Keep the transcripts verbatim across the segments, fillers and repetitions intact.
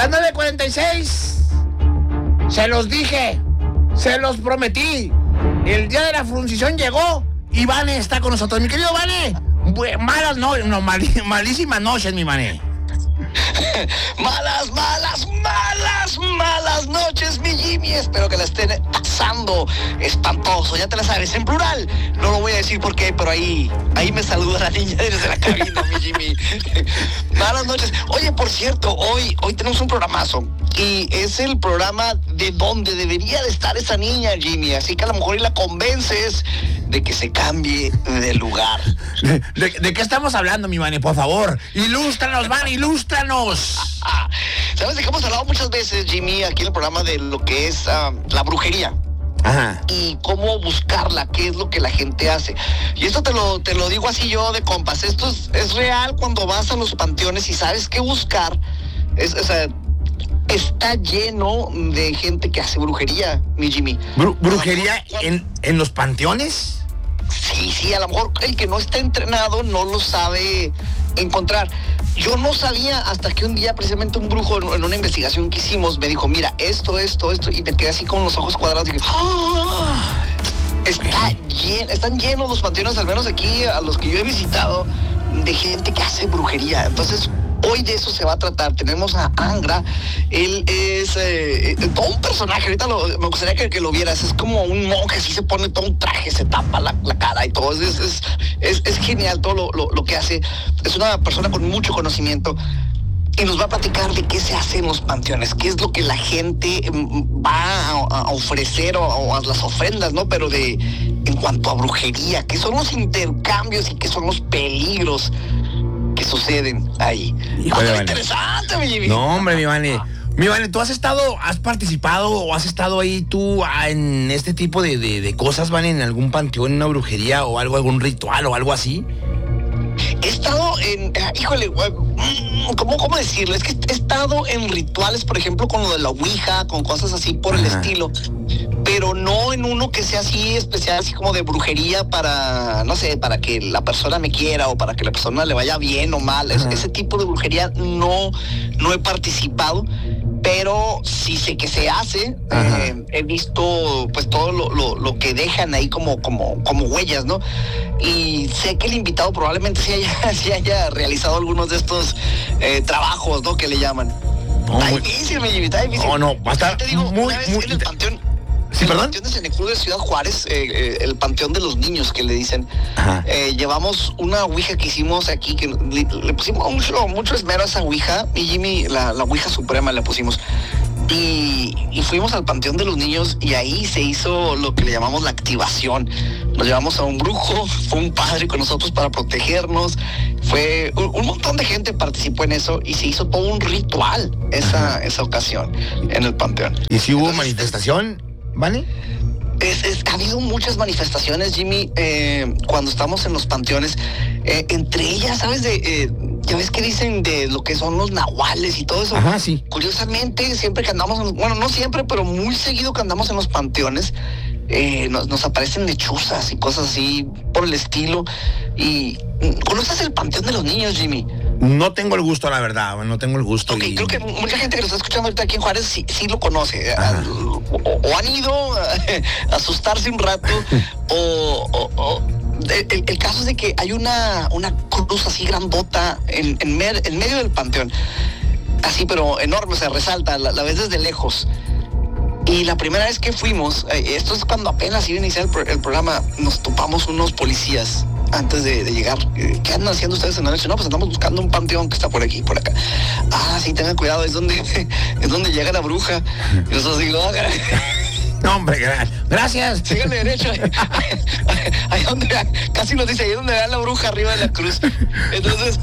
las nueve cuarenta y seis. Se los dije. Se los prometí. El día de la fruncición llegó y Vane está con nosotros. Mi querido Vane, malas no, no mal, malísimas noches, mi Vane. Malas, malas, malas, malas noches, mi Jimmy. Espero que la estén pasando espantoso. Ya te la sabes, en plural. No lo voy a decir por qué, pero ahí, ahí me saluda la niña desde la cabina, mi Jimmy. Malas noches. Oye, por cierto, hoy, hoy tenemos un programazo. Y es el programa de donde debería de estar esa niña, Jimmy. Así que a lo mejor y la convences de que se cambie de lugar. ¿De, de, de qué estamos hablando, mi Vane? Por favor, ilústranos, Vane, ilústranos. ¿Sabes de qué hemos hablado muchas veces, Jimmy, aquí en el programa de lo que es uh, la brujería? Ajá. Y cómo buscarla, qué es lo que la gente hace. Y esto te lo, te lo digo así yo de compas. Esto es, es real cuando vas a los panteones y sabes qué buscar. Es, o sea, está lleno de gente que hace brujería, mi Jimmy. ¿Bru- ¿Brujería en, en los panteones? Sí, sí, a lo mejor el que no está entrenado no lo sabe encontrar. Yo no sabía hasta que un día precisamente un brujo en, en una investigación que hicimos me dijo, mira, esto, esto, esto, y me quedé así con los ojos cuadrados y dije, ¡ah! Está lleno, están llenos los panteones, al menos aquí a los que yo he visitado, de gente que hace brujería. Entonces, hoy de eso se va a tratar. Tenemos a Angra. Él es eh, todo un personaje. Ahorita lo, me gustaría que, que lo vieras. Es como un monje, así se pone todo un traje, se tapa la, la cara y todo. Es, es, es, es genial todo lo, lo, lo que hace. Es una persona con mucho conocimiento. Y nos va a platicar de qué se hace en los panteones, qué es lo que la gente va a, a ofrecer o, o a las ofrendas, ¿no? Pero de en cuanto a brujería, qué son los intercambios y qué son los peligros que suceden ahí. Híjole, Vane. Interesante, mi Jimmy. No, hombre, mi Vane. Mi Vane, ¿tú has estado, has participado o has estado ahí tú ah, en este tipo de, de, de cosas, Vane, en algún panteón, en una brujería o algo, algún ritual o algo así? He estado en, híjole, ¿cómo, cómo decirlo? Es que he estado en rituales, por ejemplo, con lo de la ouija, con cosas así por Ajá. el estilo, pero no en uno que sea así especial, así como de brujería para, no sé, para que la persona me quiera o para que la persona le vaya bien o mal. Es, ese tipo de brujería no, no he participado, pero sí sé que se hace. Eh, he visto pues todo lo, lo, lo que dejan ahí como, como, como huellas, ¿no? Y sé que el invitado probablemente sí haya, sí haya realizado algunos de estos eh, trabajos, ¿no? Que le llaman. No, está muy... difícil, mi Jimmy, está difícil. No, no, va a estar te digo, muy, una vez muy... en el panteón, ¿Sí, en perdón? el panteón de Senecruz de Ciudad Juárez, eh, eh, el panteón de los niños que le dicen, eh, llevamos una ouija que hicimos aquí, que le, le pusimos mucho, mucho esmero a esa ouija, y Jimmy, la, la ouija suprema le pusimos. Y, y fuimos al panteón de los niños y ahí se hizo lo que le llamamos la activación. Nos llevamos a un brujo, fue un padre con nosotros para protegernos, fue un, un montón de gente participó en eso y se hizo todo un ritual esa, esa ocasión en el panteón. ¿Y si hubo Entonces, manifestación, Vane? Es, es, ha habido muchas manifestaciones, Jimmy, eh, cuando estamos en los panteones, eh, entre ellas, ¿sabes? De, eh, ya ves que dicen de lo que son los nahuales y todo eso. Ajá, sí. Curiosamente, siempre que andamos, en, bueno, no siempre, pero muy seguido que andamos en los panteones, eh, nos, nos aparecen lechuzas y cosas así por el estilo. Y ¿conoces el panteón de los niños, Jimmy? No tengo el gusto, la verdad, no tengo el gusto. Ok, y... creo que mucha gente que lo está escuchando ahorita aquí en Juárez sí, sí lo conoce. O, o han ido a, a asustarse un rato, o, o, o el, el caso es de que hay una, una cruz así grandota en, en, mer, en medio del panteón. Así, pero enorme, se resalta, la, la ves desde lejos. Y la primera vez que fuimos, eh, esto es cuando apenas iba a iniciar el, pro, el programa, nos topamos unos policías antes de, de llegar. ¿Qué andan haciendo ustedes en la noche? No, pues andamos buscando un panteón que está por aquí, por acá. Ah, sí, tengan cuidado, es donde, es donde llega la bruja. Y nosotros digo, oh, no, hombre, gracias. Síganle derecho. Ahí donde, casi nos dice, ahí donde vean la bruja arriba de la cruz. Entonces,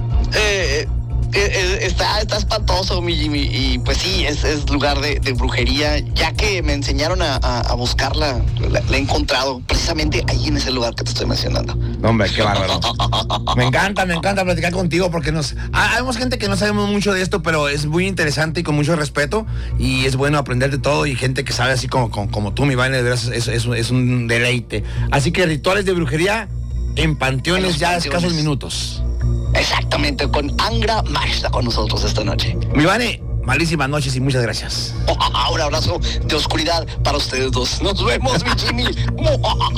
eh, eh, está, está espantoso, mi Jimmy. Y pues sí, es, es lugar de, de brujería. Ya que me enseñaron a, a, a buscarla, la, la he encontrado precisamente ahí en ese lugar que te estoy mencionando. Hombre, qué bárbaro. Me encanta, me encanta platicar contigo porque nos... Hay gente que no sabemos mucho de esto, pero es muy interesante y con mucho respeto. Y es bueno aprender de todo y gente que sabe así como, como, como tú, mi Vane, de veras es, es, es un deleite. Así que rituales de brujería en panteones en ya panteones. Escasos minutos. Exactamente, con Angra Magda con nosotros esta noche. Mi Vane, malísimas noches y muchas gracias. Un abrazo de oscuridad para ustedes dos. Nos vemos, mi Jimmy.